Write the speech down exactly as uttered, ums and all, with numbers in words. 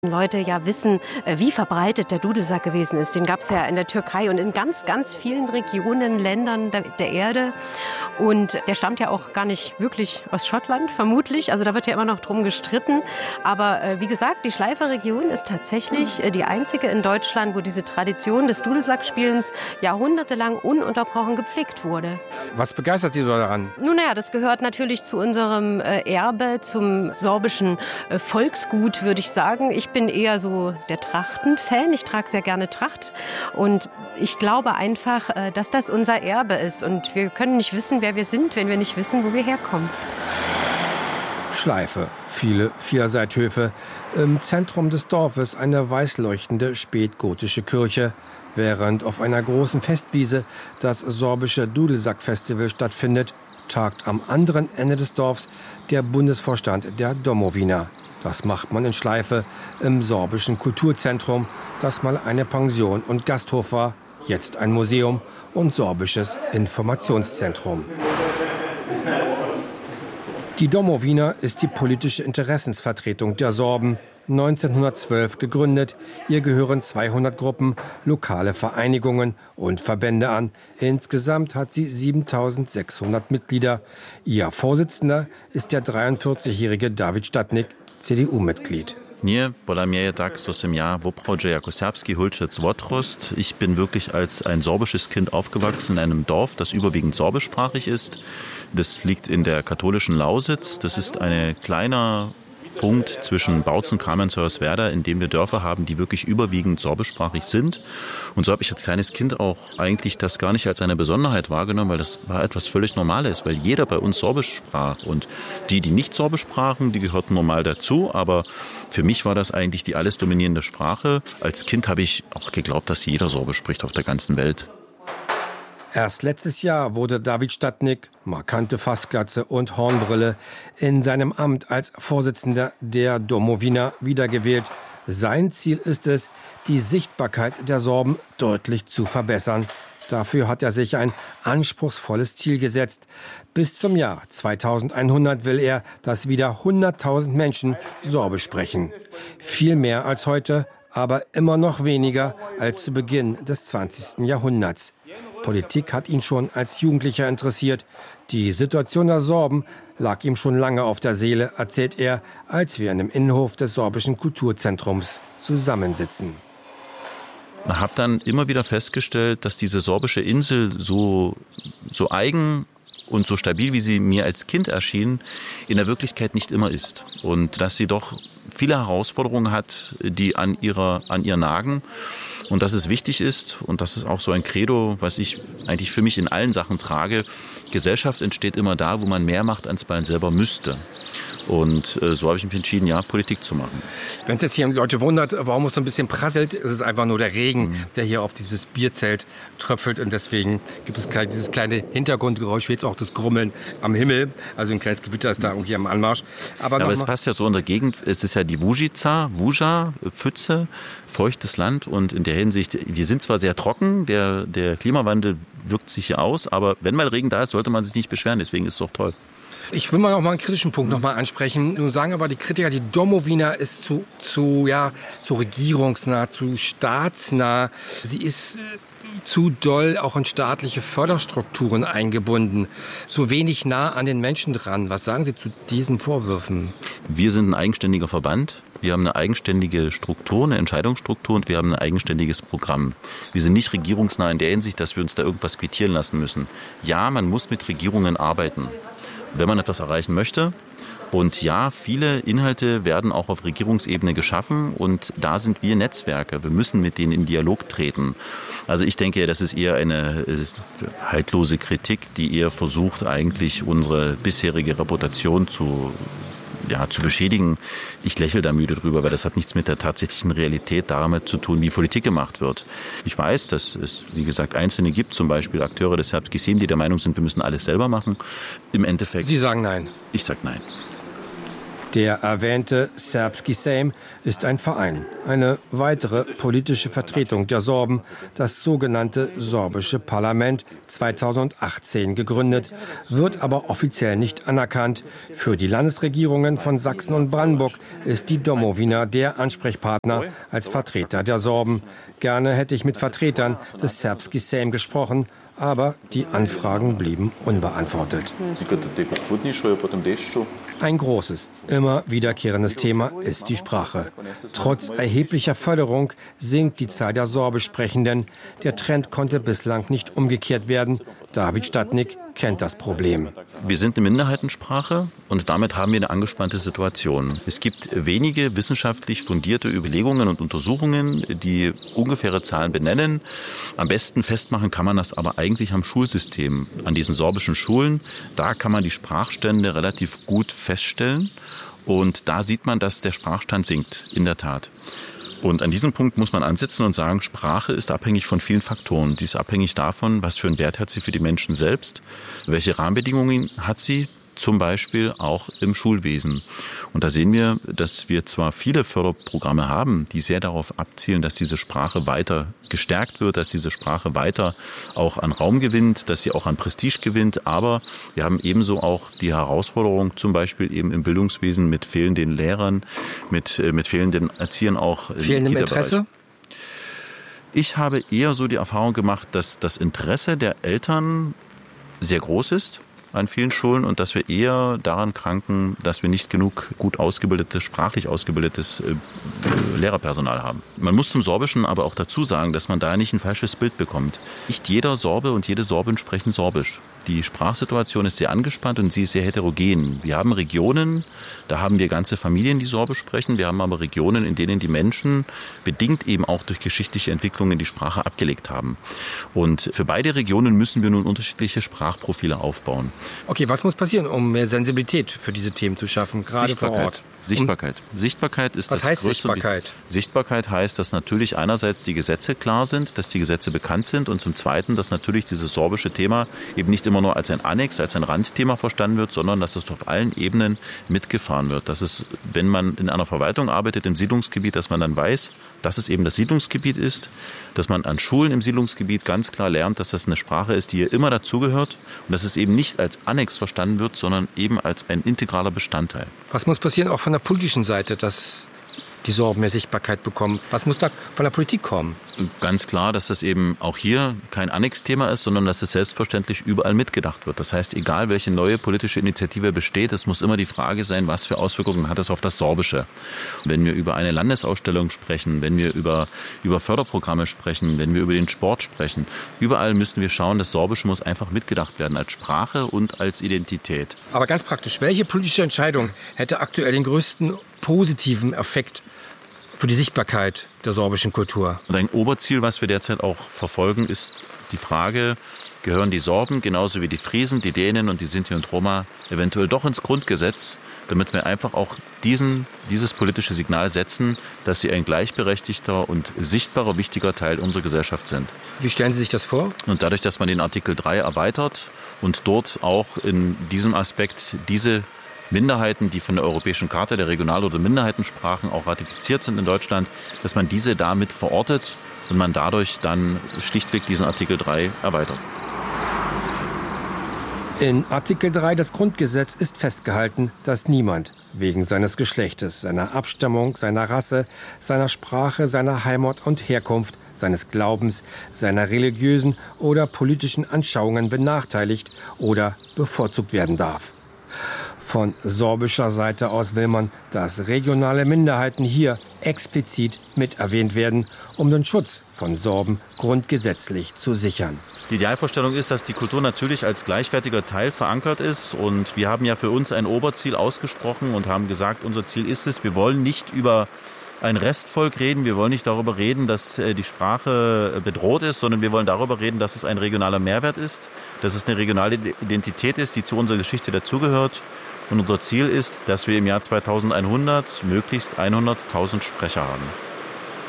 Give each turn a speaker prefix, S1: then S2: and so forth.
S1: Leute ja wissen, wie verbreitet der Dudelsack gewesen ist. Den gab es ja in der Türkei und in ganz, ganz vielen Regionen, Ländern der, der Erde. Und der stammt ja auch gar nicht wirklich aus Schottland, vermutlich. Also da wird ja immer noch drum gestritten. Aber äh, wie gesagt, die Schleifer-Region ist tatsächlich äh, die einzige in Deutschland, wo diese Tradition des Dudelsackspielens jahrhundertelang ununterbrochen gepflegt wurde.
S2: Was begeistert Sie so daran?
S1: Nun naja, das gehört natürlich zu unserem äh, Erbe, zum sorbischen äh, Volksgut, würde ich sagen. Ich Ich bin eher so der Trachten-Fan. Ich trage sehr gerne Tracht. Und ich glaube einfach, dass das unser Erbe ist. Und wir können nicht wissen, wer wir sind, wenn wir nicht wissen, wo wir herkommen.
S3: Schleife, viele Vierseithöfe. Im Zentrum des Dorfes eine weißleuchtende spätgotische Kirche. Während auf einer großen Festwiese das sorbische Dudelsack-Festival stattfindet, tagt am anderen Ende des Dorfs der Bundesvorstand der Domowina. Das macht man in Schleife im sorbischen Kulturzentrum, das mal eine Pension und Gasthof war, jetzt ein Museum und sorbisches Informationszentrum. Die Domowina ist die politische Interessensvertretung der Sorben. neunzehnhundertzwölf gegründet. Ihr gehören zweihundert Gruppen, lokale Vereinigungen und Verbände an. Insgesamt hat sie siebentausendsechshundert Mitglieder. Ihr Vorsitzender ist der dreiundvierzigjährige David Stadnik, C D U-Mitglied.
S4: Mir, podľa mňa je tak, so som ja v obchode ako serbský hulčec odrost. Ich bin wirklich als ein sorbisches Kind aufgewachsen in einem Dorf, das überwiegend sorbischsprachig ist. Das liegt in der katholischen Lausitz. Das ist ein kleiner Punkt zwischen Bautzen, Kamenz und Hoyerswerda, in dem wir Dörfer haben, die wirklich überwiegend sorbischsprachig sind. Und so habe ich als kleines Kind auch eigentlich das gar nicht als eine Besonderheit wahrgenommen, weil das war etwas völlig Normales, weil jeder bei uns Sorbisch sprach. Und die, die nicht Sorbisch sprachen, die gehörten normal dazu. Aber für mich war das eigentlich die alles dominierende Sprache. Als Kind habe ich auch geglaubt, dass jeder Sorbisch spricht auf der ganzen Welt.
S3: Erst letztes Jahr wurde David Stadnik, markante Fassglatze und Hornbrille, in seinem Amt als Vorsitzender der Domowina wiedergewählt. Sein Ziel ist es, die Sichtbarkeit der Sorben deutlich zu verbessern. Dafür hat er sich ein anspruchsvolles Ziel gesetzt. Bis zum Jahr zweitausendeinhundert will er, dass wieder hunderttausend Menschen Sorbisch sprechen. Viel mehr als heute, aber immer noch weniger als zu Beginn des zwanzigsten Jahrhunderts. Politik hat ihn schon als Jugendlicher interessiert. Die Situation der Sorben lag ihm schon lange auf der Seele, erzählt er, als wir in dem Innenhof des sorbischen Kulturzentrums zusammensitzen.
S4: Ich habe dann immer wieder festgestellt, dass diese sorbische Insel so, so eigen und so stabil, wie sie mir als Kind erschien, in der Wirklichkeit nicht immer ist. Und dass sie doch viele Herausforderungen hat, die an ihrer, an ihr nagen. Und dass es wichtig ist, und das ist auch so ein Credo, was ich eigentlich für mich in allen Sachen trage, Gesellschaft entsteht immer da, wo man mehr macht, als man selber müsste. Und äh, so habe ich mich entschieden, ja, Politik zu machen.
S2: Wenn es jetzt hier Leute wundert, warum es so ein bisschen prasselt, ist es einfach nur der Regen, mhm. der hier auf dieses Bierzelt tröpfelt. Und deswegen gibt es dieses kleine Hintergrundgeräusch, wie jetzt auch das Grummeln am Himmel. Also ein kleines Gewitter ist da irgendwie am Anmarsch. Aber,
S4: ja, aber es passt ja so in der Gegend, es ist ja die Vujica, Vuja, Pfütze, feuchtes Land. Und in der Hinsicht, wir sind zwar sehr trocken, der, der Klimawandel wirkt sich hier aus, aber wenn mal Regen da ist, sollte man sich nicht beschweren. Deswegen ist es doch toll.
S2: Ich will mal noch mal einen kritischen Punkt noch mal ansprechen. Nun sagen aber die Kritiker, die Domowina ist zu, zu, ja, zu regierungsnah, zu staatsnah. Sie ist zu doll auch in staatliche Förderstrukturen eingebunden. Zu wenig nah an den Menschen dran. Was sagen Sie zu diesen Vorwürfen?
S4: Wir sind ein eigenständiger Verband. Wir haben eine eigenständige Struktur, eine Entscheidungsstruktur und wir haben ein eigenständiges Programm. Wir sind nicht regierungsnah in der Hinsicht, dass wir uns da irgendwas quittieren lassen müssen. Ja, man muss mit Regierungen arbeiten, wenn man etwas erreichen möchte. Und ja, viele Inhalte werden auch auf Regierungsebene geschaffen und da sind wir Netzwerke. Wir müssen mit denen in Dialog treten. Also ich denke, das ist eher eine äh, haltlose Kritik, die eher versucht, eigentlich unsere bisherige Reputation zu, ja, zu beschädigen. Ich lächle da müde drüber, weil das hat nichts mit der tatsächlichen Realität damit zu tun, wie Politik gemacht wird. Ich weiß, dass es, wie gesagt, Einzelne gibt, zum Beispiel Akteure des Serbski Sem, die der Meinung sind, wir müssen alles selber machen. Im Endeffekt...
S2: Sie sagen nein.
S4: Ich sage nein.
S3: Der erwähnte Serbski Sejm ist ein Verein, eine weitere politische Vertretung der Sorben, das sogenannte sorbische Parlament, zweitausendachtzehn gegründet, wird aber offiziell nicht anerkannt. Für die Landesregierungen von Sachsen und Brandenburg ist die Domowina der Ansprechpartner als Vertreter der Sorben. Gerne hätte ich mit Vertretern des Serbski Sejm gesprochen, aber die Anfragen blieben unbeantwortet. Ein großes, immer wiederkehrendes Thema ist die Sprache. Trotz erheblicher Förderung sinkt die Zahl der Sorbisch Sprechenden. Der Trend konnte bislang nicht umgekehrt werden. David Stadnik kennt das Problem.
S4: Wir sind eine Minderheitensprache und damit haben wir eine angespannte Situation. Es gibt wenige wissenschaftlich fundierte Überlegungen und Untersuchungen, die ungefähre Zahlen benennen. Am besten festmachen kann man das aber eigentlich am Schulsystem, an diesen sorbischen Schulen. Da kann man die Sprachstände relativ gut feststellen und da sieht man, dass der Sprachstand sinkt, in der Tat. Und an diesem Punkt muss man ansetzen und sagen, Sprache ist abhängig von vielen Faktoren. Sie ist abhängig davon, was für einen Wert hat sie für die Menschen selbst, welche Rahmenbedingungen hat sie, zum Beispiel auch im Schulwesen. Und da sehen wir, dass wir zwar viele Förderprogramme haben, die sehr darauf abzielen, dass diese Sprache weiter gestärkt wird, dass diese Sprache weiter auch an Raum gewinnt, dass sie auch an Prestige gewinnt, aber wir haben ebenso auch die Herausforderung, zum Beispiel eben im Bildungswesen mit fehlenden Lehrern, mit, mit fehlenden Erziehern auch im
S2: Fehlendem Interesse?
S4: Ich habe eher so die Erfahrung gemacht, dass das Interesse der Eltern sehr groß ist an vielen Schulen und dass wir eher daran kranken, dass wir nicht genug gut ausgebildetes, sprachlich ausgebildetes äh, Lehrerpersonal haben. Man muss zum Sorbischen aber auch dazu sagen, dass man da nicht ein falsches Bild bekommt. Nicht jeder Sorbe und jede Sorbin sprechen Sorbisch. Die Sprachsituation ist sehr angespannt und sie ist sehr heterogen. Wir haben Regionen, da haben wir ganze Familien, die Sorbisch sprechen. Wir haben aber Regionen, in denen die Menschen bedingt eben auch durch geschichtliche Entwicklungen die Sprache abgelegt haben. Und für beide Regionen müssen wir nun unterschiedliche Sprachprofile aufbauen.
S2: Okay, was muss passieren, um mehr Sensibilität für diese Themen zu schaffen, gerade vor Ort?
S4: Sichtbarkeit. Sichtbarkeit ist das
S2: Was heißt
S4: größte.
S2: Sichtbarkeit?
S4: Sichtbarkeit heißt, dass natürlich einerseits die Gesetze klar sind, dass die Gesetze bekannt sind und zum Zweiten, dass natürlich dieses sorbische Thema eben nicht immer nur als ein Annex, als ein Randthema verstanden wird, sondern dass es auf allen Ebenen mitgefahren wird. Dass es, wenn man in einer Verwaltung arbeitet, im Siedlungsgebiet, dass man dann weiß, dass es eben das Siedlungsgebiet ist, dass man an Schulen im Siedlungsgebiet ganz klar lernt, dass das eine Sprache ist, die hier immer dazugehört und dass es eben nicht als Annex verstanden wird, sondern eben als ein integraler Bestandteil.
S2: Was muss passieren, auch von der politischen Seite, dass die Sorben mehr Sichtbarkeit bekommen? Was muss da von der Politik kommen?
S4: Ganz klar, dass das eben auch hier kein Annexthema ist, sondern dass es selbstverständlich überall mitgedacht wird. Das heißt, egal welche neue politische Initiative besteht, es muss immer die Frage sein, was für Auswirkungen hat es auf das Sorbische. Wenn wir über eine Landesausstellung sprechen, wenn wir über, über Förderprogramme sprechen, wenn wir über den Sport sprechen, überall müssen wir schauen, das Sorbische muss einfach mitgedacht werden als Sprache und als Identität.
S2: Aber ganz praktisch, welche politische Entscheidung hätte aktuell den größten positiven Effekt für die Sichtbarkeit der sorbischen Kultur?
S4: Und ein Oberziel, was wir derzeit auch verfolgen, ist die Frage, gehören die Sorben genauso wie die Friesen, die Dänen und die Sinti und Roma eventuell doch ins Grundgesetz, damit wir einfach auch diesen, dieses politische Signal setzen, dass sie ein gleichberechtigter und sichtbarer, wichtiger Teil unserer Gesellschaft sind.
S2: Wie stellen Sie sich das vor?
S4: Und dadurch, dass man den Artikel drei erweitert und dort auch in diesem Aspekt diese Minderheiten, die von der Europäischen Charta der Regional- oder Minderheitensprachen auch ratifiziert sind in Deutschland, dass man diese damit verortet und man dadurch dann schlichtweg diesen Artikel drei erweitert.
S3: In Artikel drei des Grundgesetzes ist festgehalten, dass niemand wegen seines Geschlechtes, seiner Abstammung, seiner Rasse, seiner Sprache, seiner Heimat und Herkunft, seines Glaubens, seiner religiösen oder politischen Anschauungen benachteiligt oder bevorzugt werden darf. Von sorbischer Seite aus will man, dass regionale Minderheiten hier explizit mit erwähnt werden, um den Schutz von Sorben grundgesetzlich zu sichern.
S4: Die Idealvorstellung ist, dass die Kultur natürlich als gleichwertiger Teil verankert ist. Und wir haben ja für uns ein Oberziel ausgesprochen und haben gesagt, unser Ziel ist es, wir wollen nicht über ein Restvolk reden. Wir wollen nicht darüber reden, dass die Sprache bedroht ist, sondern wir wollen darüber reden, dass es ein regionaler Mehrwert ist, dass es eine regionale Identität ist, die zu unserer Geschichte dazugehört. Und unser Ziel ist, dass wir im Jahr zweitausendeinhundert möglichst hunderttausend Sprecher haben.